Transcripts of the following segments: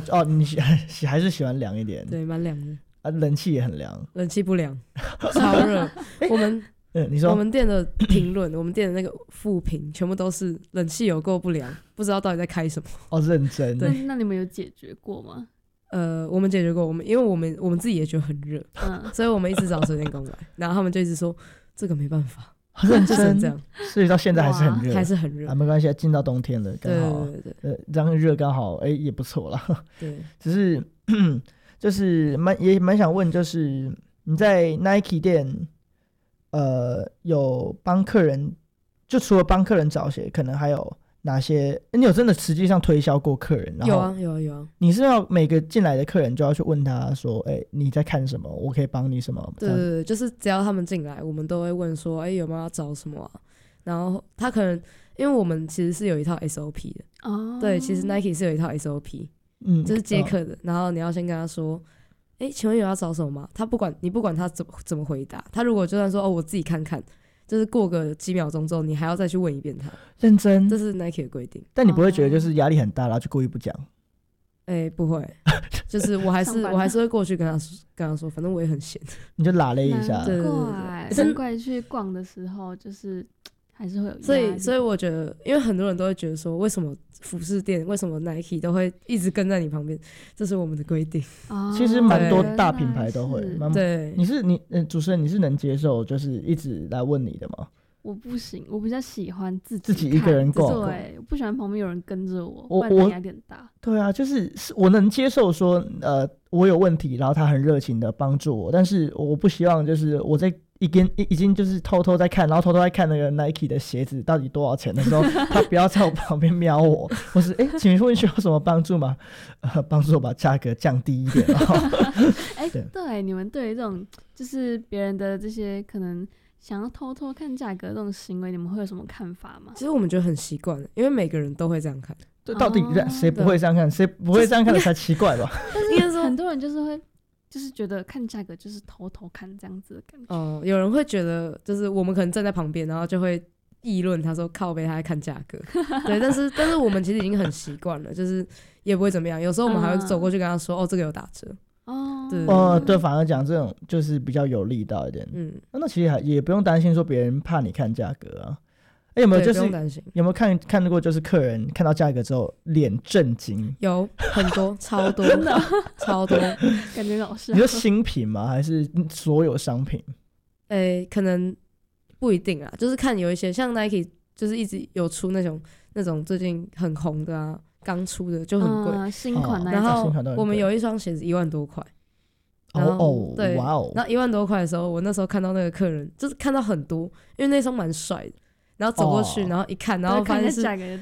你还是喜欢凉一点？ 对，蛮凉的啊，冷气也很凉， 冷气不凉，超热。 你说我们店的评论，我们店的那个负评全部都是冷气有够不良，不知道到底在开什么。 哦，认真。 对， 那你们有解决过吗？ 我们解决过，因为我们自己也觉得很热，所以我们一直找水电工来，然后他们就一直说这个没办法， 认真这样， 所以到现在还是很热， 还是很热啊，没关系，进到冬天了，刚好，对，这样热刚好，也不错啦。 对， 只是就是也蛮想问，就是你在 Nike 店，有帮客人，就除了帮客人找鞋，可能还有哪些？你有真的实际上推销过客人？ 有啊。 你是要每个进来的客人就要去问他说，你在看什么？我可以帮你什么？ 对，就是只要他们进来，我们都会问说，有没有要找什么啊？然后他可能，因为我们其实是有一套 SOP 的对，其实 Nike 是有一套 SOP，就是接客的，然后你要先跟他说，请问有要找什么吗？你不管他怎么回答，他如果就算说我自己看看。就是过个几秒钟之后，你还要再去问一遍他。 认真， 这是 Nike 的规定。 但你不会觉得就是压力很大，然后就故意不讲？ 不会，就是我还是会过去跟他说，反正我也很闲。 你就拉了一下。 难怪去逛的时候就是还是会有压力。 所以我觉得，因为很多人都会觉得说，为什么服饰店，为什么 Nike 都会一直跟在你旁边？这是我们的规定。 其实蛮多大品牌都会。 对， 主持人你是能接受就是一直来问你的吗？ 我不行，我比较喜欢自己一个人逛。 对，我不喜欢旁边有人跟着我，不然压力很大。 对啊，就是我能接受说，我有问题，然后他很热情的帮助我，但是我不希望就是我在已经就是偷偷在看，然后偷偷在看那个 Nike 的鞋子到底多少钱的时候，他不要在我旁边瞄我，或是请问需要什么帮助吗？帮助我把价格降低一点。 对，你们对于这种就是别人的这些可能想要偷偷看价格这种行为，你们会有什么看法吗？ 其实我们觉得很习惯，因为每个人都会这样看。 对，到底谁不会这样看？谁不会这样看的才奇怪吧？ 但是很多人就是会。就是觉得看价格就是偷偷看这样子的感觉。 有人会觉得就是我们可能站在旁边，然后就会议论他说靠北他在看价格。对，但是我们其实已经很习惯了，就是也不会怎么样。有时候我们还会走过去跟他说，这个有打折。 对，反而讲这种就是比较有力道一点。那其实也不用担心说别人怕你看价格啊。有没有就是有没有看过就是客人看到价格之后脸震惊？ 有很多，超多，超多， 感觉老师。 你说新品吗？还是所有商品？ 可能不一定啊，就是看有一些像 Nike， 就是一直有出那种最近很红的啊，刚出的就很贵， 新款那种。然后我们有一双鞋子1万多块。对， 哇哦！ 然后1万多块的时候，我那时候看到那个客人，就是看到很多，因为那双蛮帅的。然后走过去，然后一看，然后发现是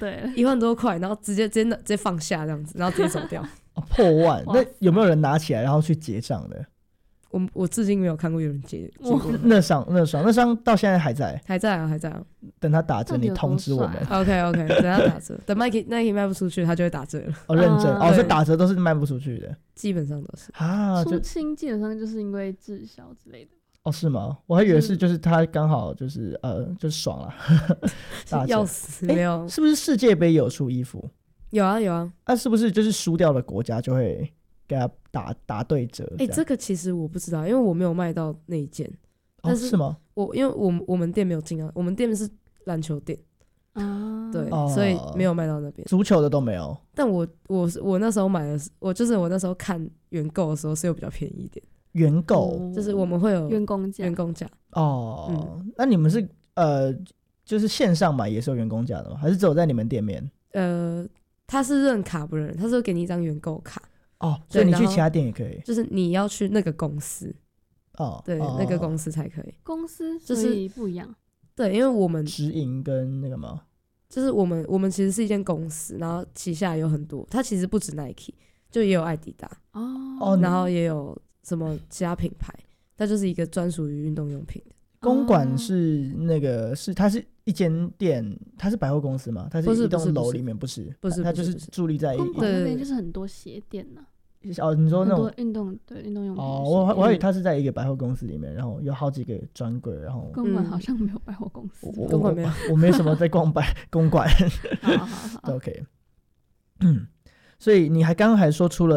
1万多块，然后直接放下这样子，然后直接走掉。 破万！那有没有人拿起来然后去结账的？ 我至今没有看过有人结过。 那双到现在还在？ 还在啊。 等他打折，你通知我们。 OK， 等他打折，等 Nike 卖不出去，他就会打折了。 认真所以打折都是卖不出去的， 基本上都是出清基本上就是因为滞销之类的。 是吗？我还以为是就是他刚好就是就是爽了。 要死没有？ 是不是世界杯有出衣服？ 有啊。 是不是就是输掉的国家就会给他打对折？ 这个其实我不知道，因为我没有卖到那一件。但是吗？ 因为我们店没有进啊，我们店是篮球店对，所以没有卖到那边。 足球的都没有。 但我那时候买的，我那时候看原购的时候是有比较便宜一点。 原购就是我们会有员工价那你们是就是线上买也是有员工价的吗？还是只有在你们店面？ 他是认卡不认人，他是会给你一张原购卡。 所以你去其他店也可以。 就是你要去那个公司对，那个公司才可以。 公司就是不一样。 对，因为我们直营跟那个吗？ 就是我们其实是一间公司，然后旗下有很多，它其实不止 Nike， 就也有艾迪达然后也有什么其他品牌，它就是一个专属于运动用品的。 公馆是那个它是一间店，它是百货公司吗？它是一栋楼里面？不是，它就是伫立在公馆那边就是很多鞋店呢。 你说那种运动用品我还以为它是在一个百货公司里面，然后有好几个专柜，然后公馆好像没有百货公司。 公馆没有， 我没什么在逛公馆。 好 OK。所以你刚刚还说出了